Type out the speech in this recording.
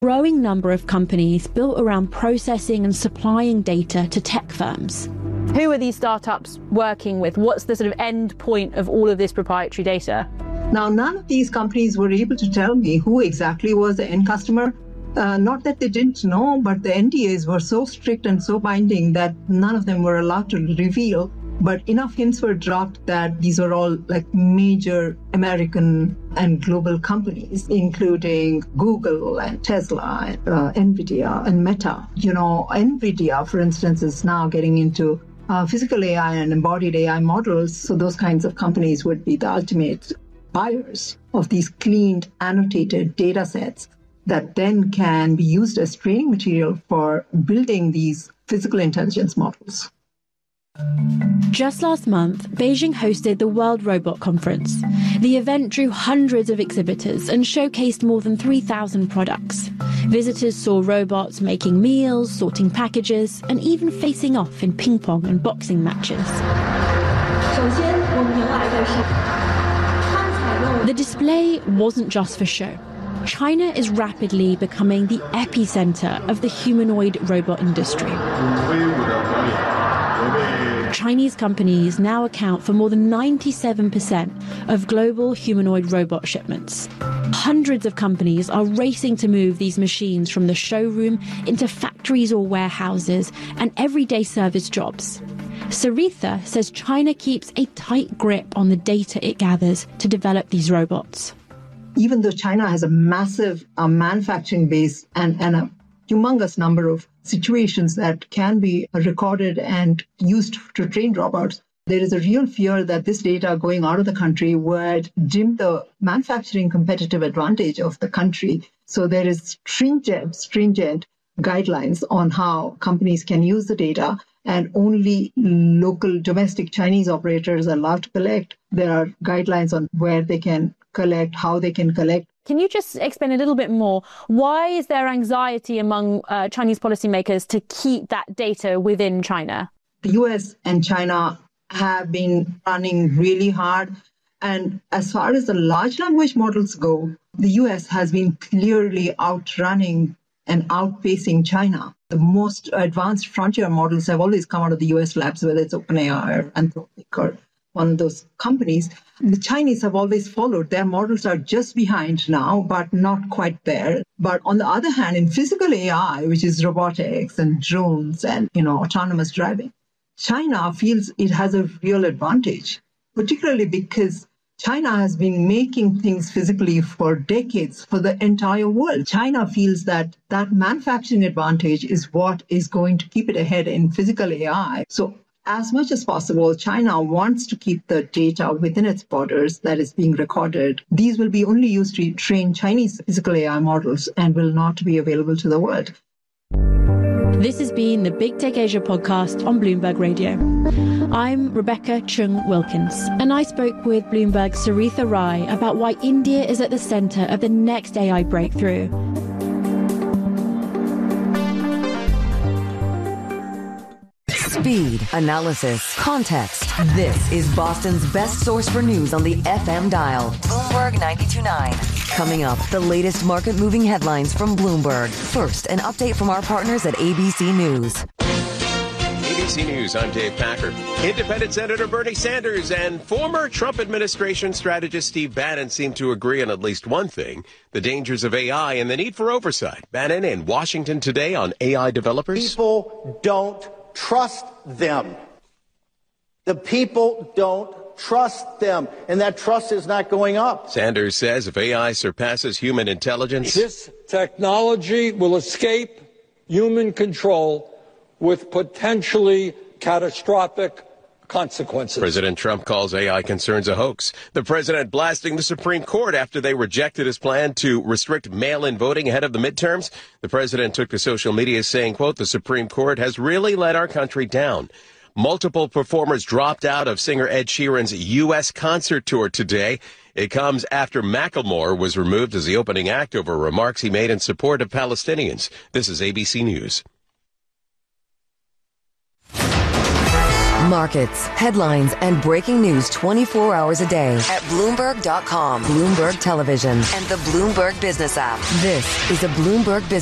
Growing number of companies built around processing and supplying data to tech firms. Who are these startups working with? What's the sort of end point of all of this proprietary data? Now, none of these companies were able to tell me who exactly was the end customer. Not that they didn't know, but the NDAs were so strict and so binding that none of them were allowed to reveal. But enough hints were dropped that these were all like major American and global companies, including Google and Tesla, and, NVIDIA and Meta. You know, NVIDIA, for instance, is now getting into physical AI and embodied AI models. So those kinds of companies would be the ultimate buyers of these cleaned, annotated data sets that then can be used as training material for building these physical intelligence models. Just last month, Beijing hosted the World Robot Conference. The event drew hundreds of exhibitors and showcased more than 3,000 products. Visitors saw robots making meals, sorting packages, and even facing off in ping pong and boxing matches. The display wasn't just for show. China is rapidly becoming the epicenter of the humanoid robot industry. Chinese companies now account for more than 97% of global humanoid robot shipments. Hundreds of companies are racing to move these machines from the showroom into factories or warehouses and everyday service jobs. Saritha says China keeps a tight grip on the data it gathers to develop these robots. Even though China has a massive manufacturing base and a humongous number of situations that can be recorded and used to train robots, there is a real fear that this data going out of the country would dim the manufacturing competitive advantage of the country. So there is stringent guidelines on how companies can use the data, and only local domestic Chinese operators are allowed to collect. There are guidelines on where they can collect, how they can collect. Can you just explain a little bit more? Why is there anxiety among Chinese policymakers to keep that data within China? The US and China have been running really hard. And as far as the large language models go, the US has been clearly outrunning and outpacing China. The most advanced frontier models have always come out of the US labs, whether it's OpenAI or Anthropic or one of those companies. The Chinese have always followed. Their models are just behind now, but not quite there. But on the other hand, in physical AI, which is robotics and drones and, autonomous driving, China feels it has a real advantage, particularly because China has been making things physically for decades for the entire world. China feels that that manufacturing advantage is what is going to keep it ahead in physical AI. So as much as possible, China wants to keep the data within its borders that is being recorded. These will be only used to train Chinese physical AI models and will not be available to the world. This has been the Big Tech Asia podcast on Bloomberg Radio. I'm Rebecca Chung Wilkins, and I spoke with Bloomberg's Saritha Rai about why India is at the center of the next AI breakthrough. Speed, analysis, context. This is Boston's best source for news on the FM dial. Bloomberg 92.9. Coming up, the latest market-moving headlines from Bloomberg. First, an update from our partners at ABC News. ABC News, I'm Dave Packer. Independent Senator Bernie Sanders and former Trump administration strategist Steve Bannon seem to agree on at least one thing, the dangers of AI and the need for oversight. Bannon in Washington today on AI developers. People don't trust them. The people don't trust them, and that trust is not going up. Sanders says if AI surpasses human intelligence, this technology will escape human control with potentially catastrophic consequences. President Trump calls AI concerns a hoax. The president blasting the Supreme Court after they rejected his plan to restrict mail-in voting ahead of the midterms. The president took to social media saying, quote, the Supreme Court has really let our country down. Multiple performers dropped out of singer Ed Sheeran's U.S. concert tour today. It comes after Macklemore was removed as the opening act over remarks he made in support of Palestinians. This is ABC News. Markets, headlines, and breaking news 24 hours a day at Bloomberg.com, Bloomberg Television, and the Bloomberg Business app. This is a Bloomberg Business